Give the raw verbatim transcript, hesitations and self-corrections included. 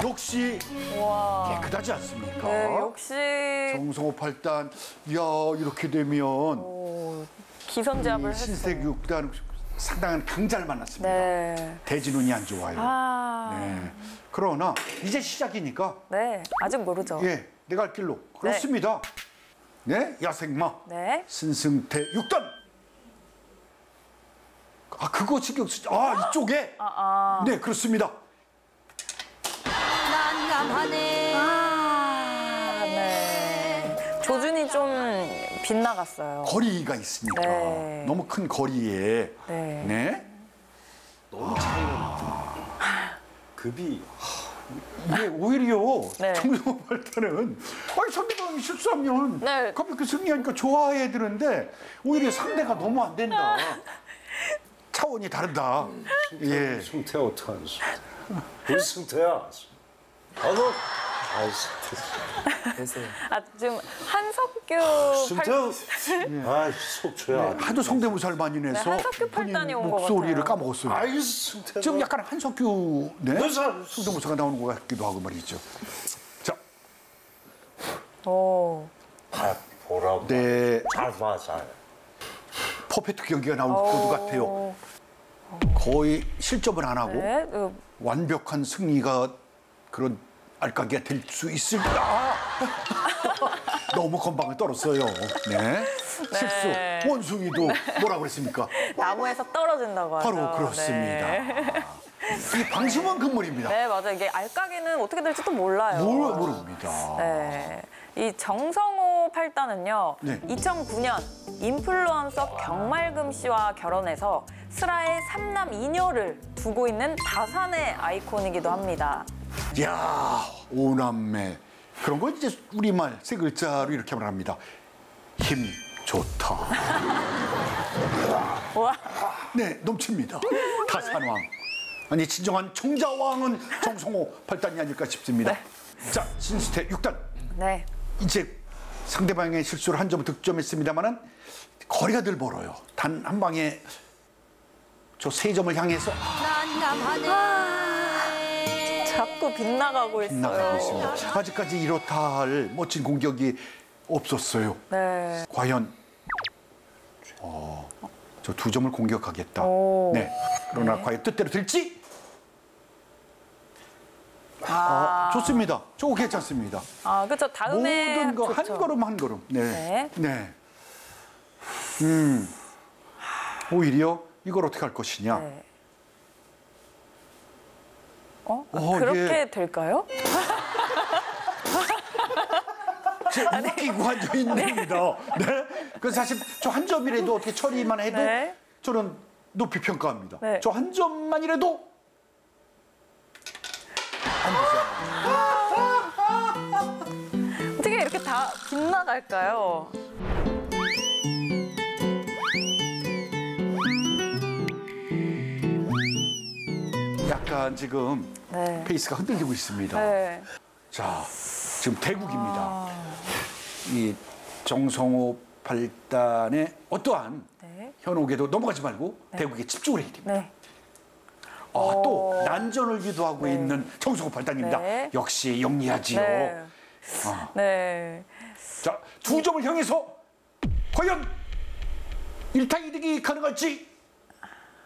역시 와. 깨끗하지 않습니까? 네, 역시 정성호 팔 단, 이야 이렇게 되면 오, 기선제압을 했어요. 신세계 육 단 상당한 강자를 만났습니다. 네. 대진운이 안 좋아요. 아. 네. 그러나 이제 시작이니까 네, 아직 모르죠. 예, 내가 할 길로 그렇습니다. 네, 야생마 네. 신승태 육 단. 아 그거 신경 쓰. 아 이쪽에. 아, 아. 네 그렇습니다. 난감하네. 아, 네. 조준이 좀 빗나갔어요. 거리가 있으니까 네. 너무 큰 거리에. 네. 네. 너무 차이가 납니다. 급이 이게 오히려 네. 정성호 팔 단은 아니 상대방이 실수하면 네. 가볍게 승리하니까 좋아해야 되는데 오히려 상대가 너무 안 된다. 차원이 다르다. 예. 승태야 어떡하는 승태? 우리 승태야. 나도 아이 승태. 됐어요. 아, 지금 한석규 승태. 아이 속초야. 하도 성대모사를 많이 네, 내서 한석규 본인 팔단이 온것 목소리를 같아요. 까먹었어요. 아이 승태. 지금 약간 한석규 네? 너 잘- 성대모사가 나오는 것 같기도 하고 말이죠. 자, 오. 다 보라고. 네 잘 봐, 잘. 퍼펙트 경기가 나올 것 같아요. 거의 실점을 안 하고 네. 어, 완벽한 승리가 그런 알까기가 될 수 있을까? 아! 너무 건방을 떨었어요. 네. 실수. 원숭이도 뭐라고 그랬습니까? 나무에서 떨어진다고 하죠. 바로 그렇습니다. 네. 이 방심은 금물입니다. 네, 맞아요. 이게 알까기는 어떻게 될지 또 몰라요. 뭘 모릅니다. 네. 이 정성호 팔 단은요, 네. 이천구 년 인플루언서 경말금 씨와 결혼해서 슬하에 삼남 이녀를 두고 있는 다산의 아이콘이기도 합니다. 야 오남매. 그런 거 이제 우리말 세 글자로 이렇게 말합니다. 힘 좋다. 와, 네, 넘칩니다. 다산왕. 아니, 진정한 청자왕은 정성호 팔 단이 아닐까 싶습니다. 자, 신승태 육 단. 네. 이제 상대방의 실수를 한 점 득점했습니다만은 거리가 늘 멀어요. 단 한 방에 저 세 점을 향해서 난감하네. 자꾸 빗나가고 있어요. 나가고 있습니다. 아직까지 이렇다 할 멋진 공격이 없었어요. 네. 과연 어, 저 두 점을 공격하겠다. 오. 네. 그러나 네. 과연 뜻대로 될지? 아, 아, 좋습니다. 저거 괜찮습니다. 아, 그렇죠. 다음에 모든 거 한 좋죠. 걸음 한 걸음. 네. 네. 네. 음. 오히려 이걸 어떻게 할 것이냐? 네. 어? 아, 어, 그렇게 예. 될까요? 제 웃기고 앉아 있는 겁니다. 네. 그 사실 저 한 점이라도 어떻게 처리만 해도 네. 저는 높이 평가합니다. 네. 저 한 점만이라도 어떻게 이렇게 다 빗나갈까요? 약간 지금 네. 페이스가 흔들리고 있습니다. 네. 자, 지금 대국입니다. 아. 이 정성호 팔 단의 어떠한 네. 현혹에도 넘어가지 말고 대국에 집중을 해야 됩니다. 네. 아, 또 오. 난전을 유도하고 있는 정성호 팔 단입니다. 네. 역시 영리하지요. 네. 아. 네. 자, 두 점을 향해서 과연 일타이득이 가능할지